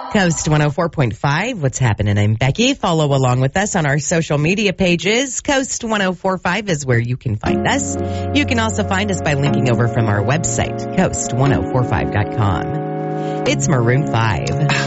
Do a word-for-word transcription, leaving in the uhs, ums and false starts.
Coast one oh four point five, what's happening? I'm Becky. Follow along with us on our social media pages. Coast one oh four point five is where you can find us. You can also find us by linking over from our website, coast ten forty-five dot com. It's Maroon five.